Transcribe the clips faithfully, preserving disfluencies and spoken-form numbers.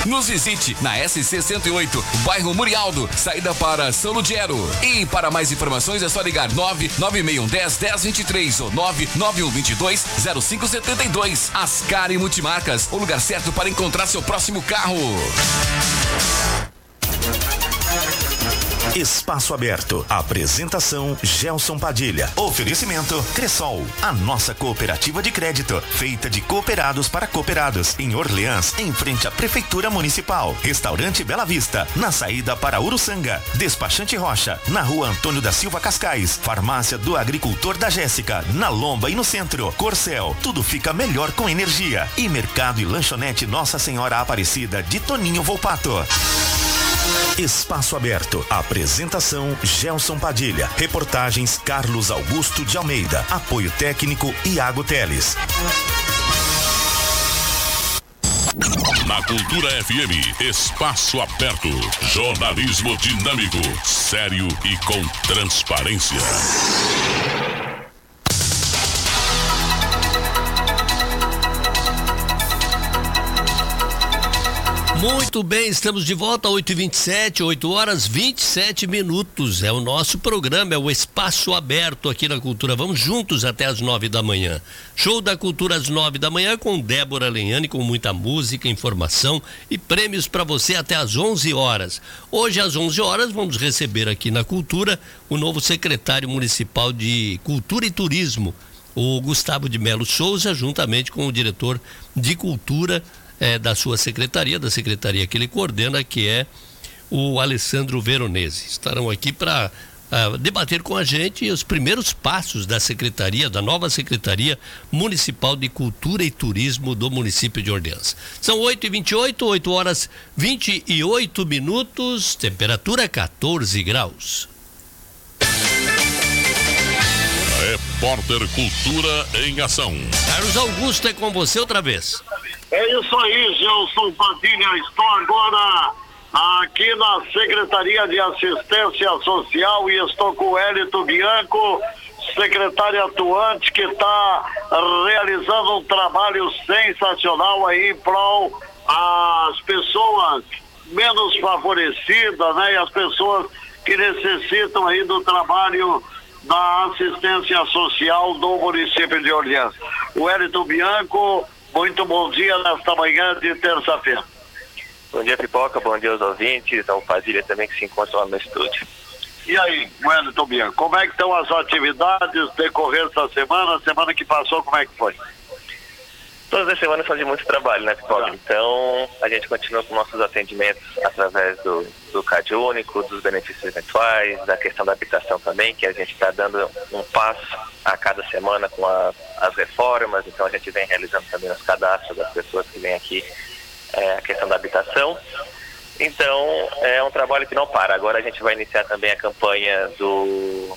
Nos visite na S C cento e oito, bairro Murialdo, saída para São Ludgero. E para mais informações é só ligar nove nove seis um um zero zero dois três ou nove nove um dois dois zero cinco sete dois. Ascari Multimarcas, o lugar certo para encontrar seu próximo carro. Espaço Aberto. Apresentação Gelson Padilha. Oferecimento Cressol, a nossa cooperativa de crédito, feita de cooperados para cooperados, em Orleans, em frente à Prefeitura Municipal. Restaurante Bela Vista, na saída para Uruçanga. Despachante Rocha, na rua Antônio da Silva Cascais. Farmácia do Agricultor da Jéssica, na Lomba e no centro. Corcel, tudo fica melhor com energia. E Mercado e Lanchonete Nossa Senhora Aparecida, de Toninho Volpato. Espaço Aberto. Apresentação Gelson Padilha. Reportagens Carlos Augusto de Almeida. Apoio técnico Iago Teles. Na Cultura F M, Espaço Aberto. Jornalismo dinâmico, sério e com transparência. Muito bem, estamos de volta, oito e vinte e sete, oito horas vinte e sete minutos. É o nosso programa, é o Espaço Aberto aqui na Cultura. Vamos juntos até as nove da manhã. Show da Cultura às nove da manhã com Débora Lenhani, com muita música, informação e prêmios para você até às onze horas. Hoje às onze horas vamos receber aqui na Cultura o novo secretário municipal de Cultura e Turismo, o Gustavo de Melo Souza, juntamente com o diretor de Cultura É, da sua secretaria, da secretaria que ele coordena, que é o Alessandro Veronese. Estarão aqui para uh, debater com a gente os primeiros passos da secretaria, da nova Secretaria Municipal de Cultura e Turismo do município de Orleans. São oito e vinte e oito, oito horas vinte e oito minutos, temperatura quatorze graus. Repórter Cultura em Ação. Carlos Augusto, é com você outra vez. É isso aí, Gelson Padilha. Estou agora aqui na Secretaria de Assistência Social e estou com o Hélito Bianco, secretário atuante, que está realizando um trabalho sensacional aí em prol às pessoas menos favorecidas, né? E as pessoas que necessitam aí do trabalho da assistência social do município de Orleans. O Hélito Bianco, muito bom dia nesta manhã de terça-feira. Bom dia, Pipoca, bom dia aos ouvintes, ao Padilha também que se encontra lá no estúdio. E aí, Wellington Bianco, como é que estão as atividades decorrer essa semana? Semana que passou, como é que foi? Todas as semanas são de muito trabalho, né, Pipoca? Ah. Então, a gente continua com nossos atendimentos através do, do C A D único, dos benefícios eventuais, da questão da habitação também, que a gente está dando um passo a cada semana com a, as reformas. Então, a gente vem realizando também os cadastros das pessoas que vêm aqui, é, a questão da habitação. Então, é um trabalho que não para. Agora a gente vai iniciar também a campanha do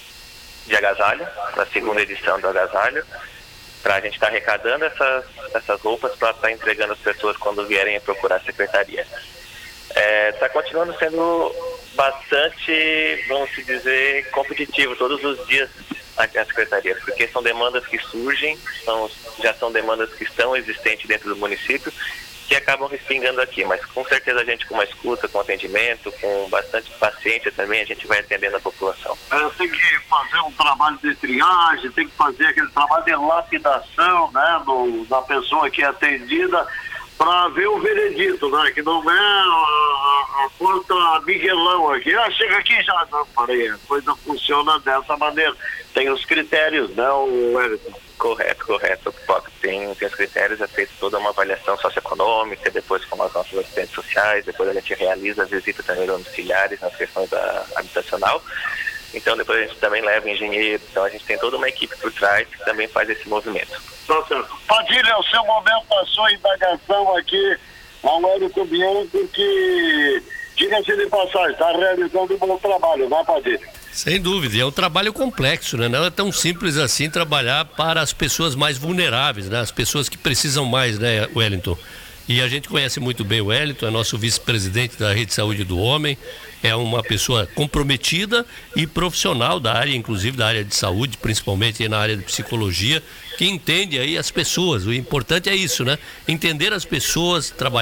de agasalho, a segunda edição do agasalho, para a gente estar tá arrecadando essas, essas roupas para estar tá entregando as pessoas quando vierem a procurar a secretaria. Está é, continuando sendo bastante, vamos dizer, competitivo todos os dias aqui na secretaria, porque são demandas que surgem, são, já são demandas que estão existentes dentro do município, que acabam respingando aqui, mas com certeza a gente com uma escuta, com atendimento, com bastante paciência também, a gente vai atendendo a população. É, tem que fazer um trabalho de triagem, tem que fazer aquele trabalho de lapidação, né, do, da pessoa que é atendida, para ver o veredito, né, que não é a, a porta Miguelão aqui, ah, chega aqui já, não, parei, a coisa funciona dessa maneira, tem os critérios, né, o Wellington? Correto, correto. Tem, tem os critérios, é feita toda uma avaliação socioeconômica, depois com as nossas assistentes sociais, depois a gente realiza visitas também domiciliares nas questões da habitacional. Então depois a gente também leva engenheiro, então a gente tem toda uma equipe por trás que também faz esse movimento. Tá certo. Padilha, o seu momento, a sua indagação aqui ao Hélito Bianco, que, diga-se de passagem, está realizando um bom trabalho, não é, Padilha? Sem dúvida, é um trabalho complexo, né? Não é tão simples assim trabalhar para as pessoas mais vulneráveis, né? As pessoas que precisam mais, né, Wellington? E a gente conhece muito bem o Wellington, é nosso vice-presidente da Rede de Saúde do Homem, é uma pessoa comprometida e profissional da área, inclusive da área de saúde, principalmente na área de psicologia, que entende aí as pessoas. O importante é isso, né? Entender as pessoas, trabalhar